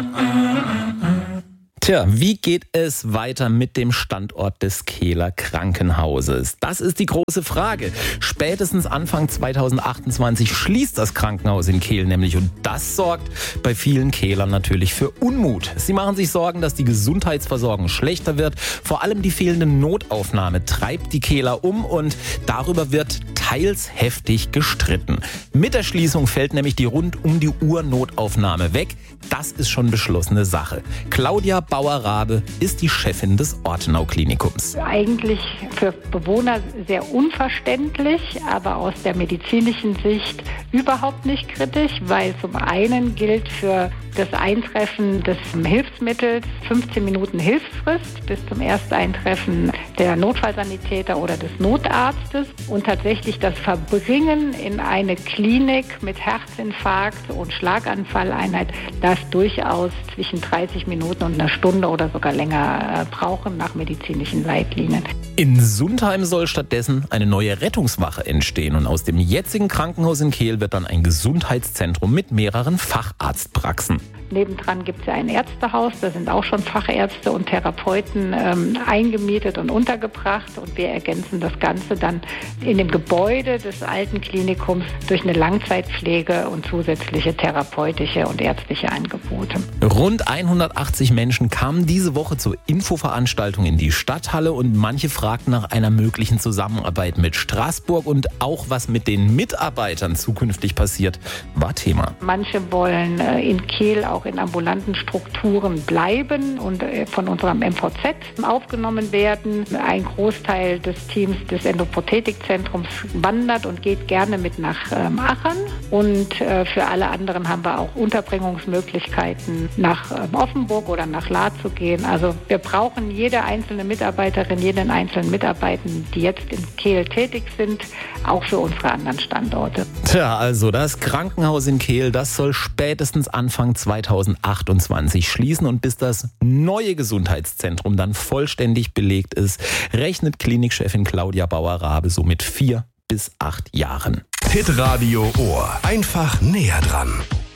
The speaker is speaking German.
Tja, wie geht es weiter mit dem Standort des Kehler Krankenhauses? Das ist die große Frage. Spätestens Anfang 2028 schließt das Krankenhaus in Kehl nämlich und das sorgt bei vielen Kehlern natürlich für Unmut. Sie machen sich Sorgen, dass die Gesundheitsversorgung schlechter wird. Vor allem die fehlende Notaufnahme treibt die Kehler um und darüber wird teils heftig gestritten. Mit der Schließung fällt nämlich die Rund-um-die-Uhr-Notaufnahme weg. Das ist schon beschlossene Sache. Claudia Bauer-Rabe ist die Chefin des Ortenau-Klinikums. Eigentlich für Bewohner sehr unverständlich, aber aus der medizinischen Sicht überhaupt nicht kritisch, weil zum einen gilt für das Eintreffen des Hilfsmittels 15 Minuten Hilfsfrist bis zum Ersteintreffen der Notfallsanitäter oder des Notarztes und tatsächlich das Verbringen in eine Klinik mit Herzinfarkt und Schlaganfalleinheit, das durchaus zwischen 30 Minuten und einer Stunde oder sogar länger brauchen nach medizinischen Leitlinien. In Sundheim soll stattdessen eine neue Rettungswache entstehen und aus dem jetzigen Krankenhaus in Kehl wird dann ein Gesundheitszentrum mit mehreren Facharztpraxen. Nebendran gibt es ja ein Ärztehaus, da sind auch schon Fachärzte und Therapeuten eingemietet und untergebracht und wir ergänzen das Ganze dann in dem Gebäude des alten Klinikums durch eine Langzeitpflege und zusätzliche therapeutische und ärztliche Angebote. Rund 180 Menschen kamen diese Woche zur Infoveranstaltung in die Stadthalle und manche fragten nach einer möglichen Zusammenarbeit mit Straßburg und auch was mit den Mitarbeitern zukünftig passiert, war Thema. Manche wollen in Kehl auch in ambulanten Strukturen bleiben und von unserem MVZ aufgenommen werden. Ein Großteil des Teams des Endoprothetikzentrums wandert und geht gerne mit nach Aachen. Und für alle anderen haben wir auch Unterbringungsmöglichkeiten nach Offenburg oder nach Laath zu gehen. Also wir brauchen jede einzelne Mitarbeiterin, jeden einzelnen Mitarbeitenden, die jetzt in Kehl tätig sind, auch für unsere anderen Standorte. Tja, also das Krankenhaus in Kehl, das soll spätestens Anfang 2028 schließen und bis das neue Gesundheitszentrum dann vollständig belegt ist, rechnet Klinikchefin Claudia Bauer-Rabe so mit 4 bis 8 Jahren. Hitradio Ohr. Einfach näher dran.